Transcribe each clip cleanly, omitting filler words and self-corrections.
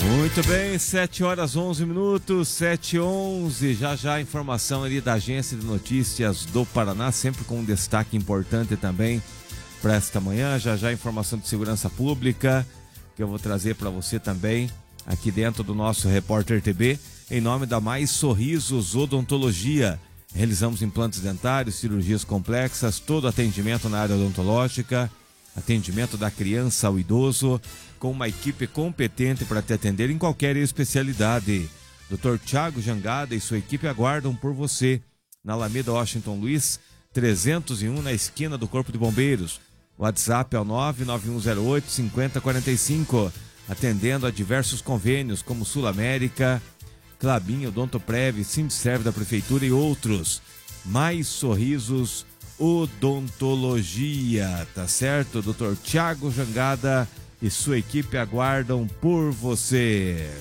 Muito bem, 7h11, 7h11, já a informação ali da Agência de Notícias do Paraná, sempre com um destaque importante também para esta manhã, já a informação de segurança pública, que eu vou trazer para você também, aqui dentro do nosso Repórter TV, em nome da Mais Sorrisos Odontologia. Realizamos implantes dentários, cirurgias complexas, todo atendimento na área odontológica, atendimento da criança ao idoso, com uma equipe competente para te atender em qualquer especialidade. Dr. Thiago Jangada e sua equipe aguardam por você na Alameda Washington Luiz, 301, na esquina do Corpo de Bombeiros. WhatsApp é o 99108-5045, atendendo a diversos convênios como Sul América, Klabin, Odontoprev, Sindserv da Prefeitura e outros. Mais Sorrisos Odontologia, tá certo? Dr. Thiago Jangada e sua equipe aguardam por você.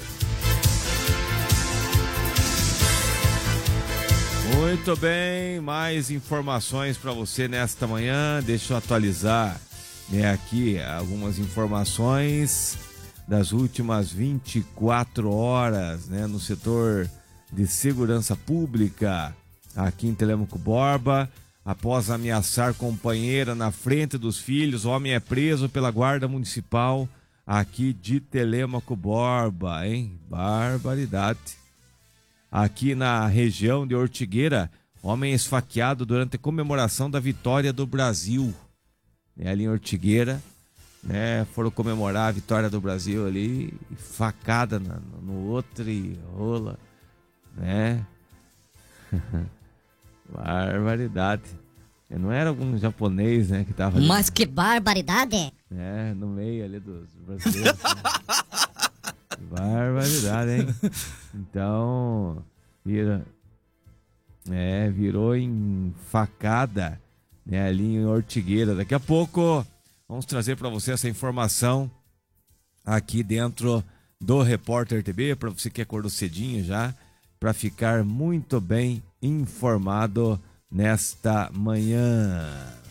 Muito bem, mais informações para você nesta manhã. Deixa eu atualizar, aqui algumas informações das últimas 24 horas, no setor de segurança pública aqui em Telêmaco Borba. Após ameaçar companheira na frente dos filhos, o homem é preso pela Guarda Municipal aqui de Telêmaco Borba, hein? Barbaridade. Aqui na região de Ortigueira, homem esfaqueado durante a comemoração da vitória do Brasil. Ali em Ortigueira, foram comemorar a vitória do Brasil ali, facada no outro e rola, Barbaridade. Não era algum japonês, que tava ali. Mas que barbaridade! No meio ali dos brasileiros. Barbaridade, hein? Então, virou em facada, ali em Ortigueira. Daqui a pouco vamos trazer para você essa informação aqui dentro do Repórter TV, para você que acordou cedinho já, para ficar muito bem informado nesta manhã.